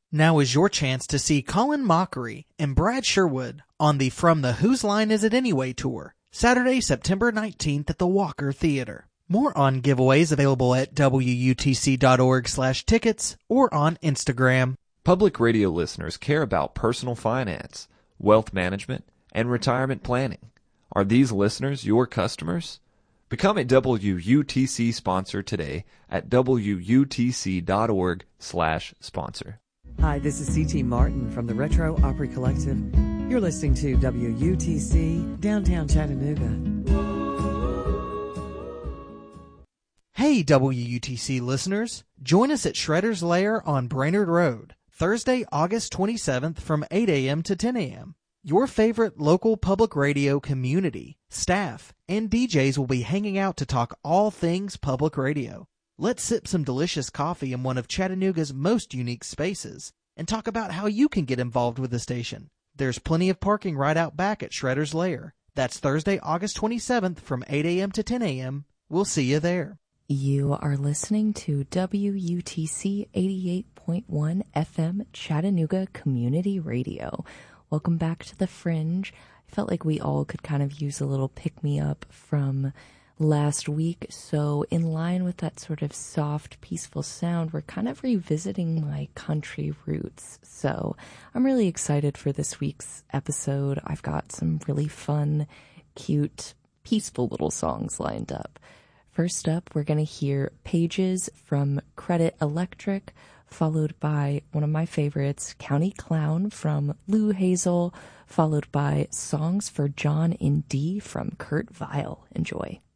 Now is your chance to see Colin Mockery and Brad Sherwood on the From the Whose Line Is It Anyway tour, Saturday, September 19th at the Walker Theater. More on giveaways available at wutc.org/tickets or on Instagram. Public radio listeners care about personal finance, wealth management, and retirement planning. Are these listeners your customers? Become a WUTC sponsor today at wutc.org/sponsor. Hi, this is C.T. Martin from the Retro Opry Collective. You're listening to WUTC, downtown Chattanooga. Hey, WUTC listeners. Join us at Shredder's Lair on Brainerd Road, Thursday, August 27th from 8 a.m. to 10 a.m. Your favorite local public radio community, staff, and DJs will be hanging out to talk all things public radio. Let's sip some delicious coffee in one of Chattanooga's most unique spaces and talk about how you can get involved with the station. There's plenty of parking right out back at Shredder's Lair. That's Thursday, August 27th from 8 a.m. to 10 a.m. We'll see you there. You are listening to WUTC 88.1 FM Chattanooga Community Radio. Welcome back to The Fringe. I felt like we all could kind of use a little pick-me-up from last week, so in line with that sort of soft, peaceful sound, we're kind of revisiting my country roots. So I'm really excited for this week's episode. I've got some really fun, cute, peaceful little songs lined up. First up, we're going to hear Pages from Credit Electric, followed by one of my favorites, County Clown from Lou Hazel, followed by Songs for John in D from Kurt Vile. Enjoy.